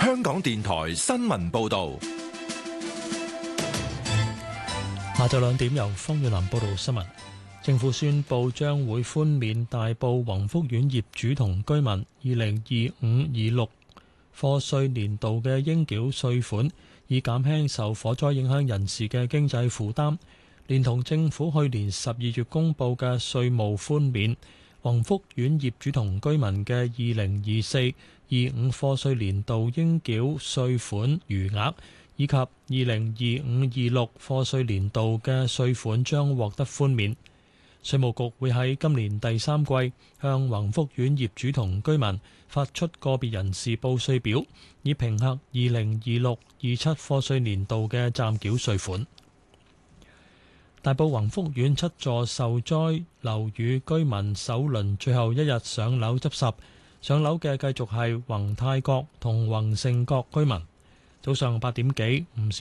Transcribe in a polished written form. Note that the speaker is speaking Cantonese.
香港電台新聞報道。 下晝2點由方遠南報道新聞。政府宣布將會寬免大埔宏福苑業主同居民2025-26課稅年度嘅應繳稅款，以減輕受火災影響人士嘅經濟負擔。連同政府去年12月公布嘅稅務寬免，宏福苑業主同居民嘅2024-25課稅年度應繳稅款餘額，以及2025-26課稅年度嘅稅款將獲得寬免。稅務局會喺今年第3季向宏福苑業主同居民發出個別人士報稅表，以評核2026-27課稅年度嘅暫繳稅款。大埔宏福苑7座受災樓宇居民首輪最後一日上樓執拾，上樓嘅繼續係宏泰閣同宏盛閣居民。早上8點幾，唔少